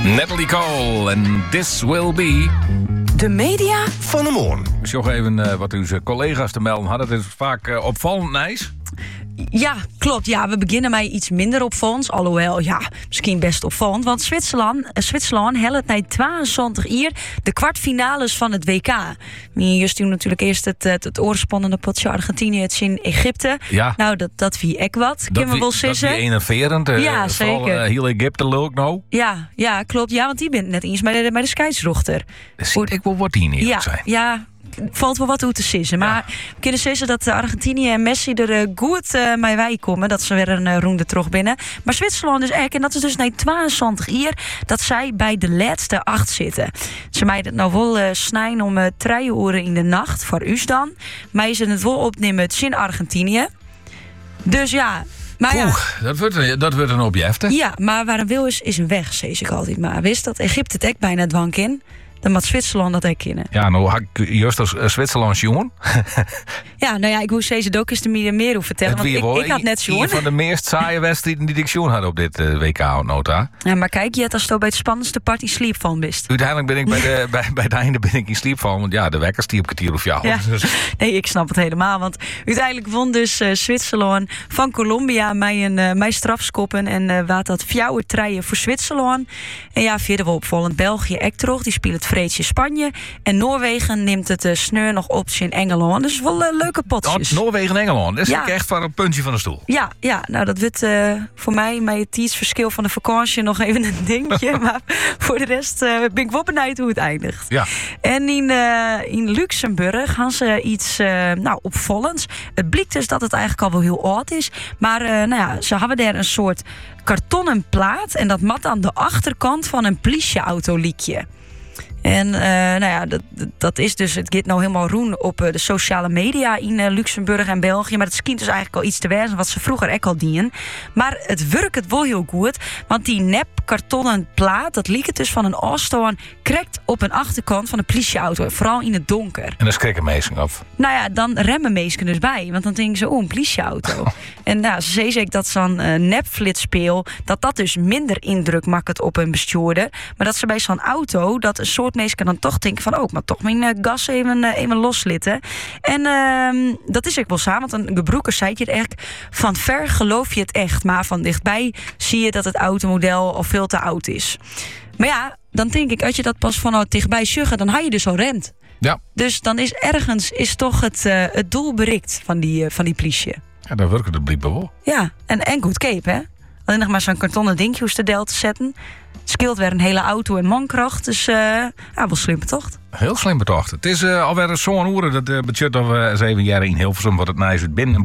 Natalie Cole en This Will Be... De media van de morgen. Ik zag even wat uw collega's te melden hadden. Het is vaak opvallend nice. Ja, klopt. Ja, we beginnen met iets minder opvallends. Alhoewel, ja, misschien best opvallend. Want Zwitserland helpt na 22 uur de kwartfinales van het WK. Juist toen natuurlijk eerst het oorspannende potje Argentinië, het in Egypte. Ja. Nou, dat wie ek wat. Kunnen we wel zeggen. Dat wie enerverend. Ja, zeker. Heel Egypte leuk nou. Ja, klopt. Ja, want die bent net eens bij de scheidsrechter. Zie ik wel wat die niet zijn. Ja. Valt wel wat toe te sissen. Maar we kunnen zeggen dat Argentinië en Messi er goed mee wij komen. Dat ze weer een ronde terug binnen. Maar Zwitserland is echt, en dat is dus na 22 uur, dat zij bij de laatste 8 zitten. Ze mij het nou wel snijden om 3 uur in de nacht, voor u dan. Maar ze het wel opnemen het in Argentinië. Dus ja. Maar ja, dat wordt een object. Ja, maar waar een wil is een weg, zeg ik altijd. Maar wist dat Egypte het echt bijna dwank in. Dan moet Zwitserland dat ook kennen. Ja, nou had ik juist als Zwitserlands jongen. Ja, nou ja, ik moest deze ook eens de meer over vertellen. Want ik had net jongen. Een van de meest saaie wedstrijden die ik jongen had op dit WK-nota. Ja, maar kijk, je hebt als je bij het spannendste party sleep van bist. Uiteindelijk ben ik bij het einde in sleep van. Want ja, de wekkers die op kwartier of jou. Ja. Nee, ik snap het helemaal. Want uiteindelijk won dus Zwitserland van Colombia mij strafskoppen. En wat dat fjouwer treien voor Zwitserland. En ja, verder wel opvallend. België Ektrog, die speelt het vreedje Spanje. En Noorwegen neemt het sneur nog op in Engeland. Dus wel leuke potjes. Noorwegen en Engeland. Dat is echt van een puntje van de stoel. Ja, nou dat wordt voor mij met het tijdsverschil van de vakantie nog even een dingetje. Maar voor de rest ben ik wel benieuwd hoe het eindigt. Ja. En in Luxemburg gaan ze iets opvallends. Het blijkt dus dat het eigenlijk al wel heel oud is. Maar ze hebben daar een soort kartonnen plaat. En dat mat aan de achterkant van een politieauto liekje. En dat is dus, het gaat nou helemaal roen op de sociale media in Luxemburg en België. Maar het schijnt dus eigenlijk al iets te wijzen wat ze vroeger ook al dienen. Maar het werkt het wel heel goed. Want die nep kartonnen plaat, dat liep het dus van een afstand, krekt op een achterkant van een politieauto. Vooral in het donker. En dan schrikken mensen af. Nou ja, dan remmen mensen dus bij. Want dan denken ze, een politieauto. En ze zei zeker dat zo'n nepflitspeel, dat dus minder indruk maakt op een bestuurder. Maar dat ze bij zo'n auto, dat een soort mensen dan toch denken van, maar toch mijn gas even loslitten. En dat is ook wel samen, want een gebroeker zei je het echt. Van ver geloof je het echt, maar van dichtbij zie je dat het automodel al veel te oud is. Maar ja, dan denk ik, als je dat pas vanuit dichtbij zuggen, dan had je dus al rent. Ja. Dus dan is ergens toch het doel bereikt van die politie. Ja, dan werkt het blijkbaar wel. Ja, en goedkoop, hè? Alleen nog maar zo'n kartonnen dingje hoe te te zetten. Het scheelt weer een hele auto en mankracht. Dus wel slim betocht. Heel slim betocht. Het is alweer zo'n uren dat budget dat we 7 jaar in Hilversum wat het nice uit binnen.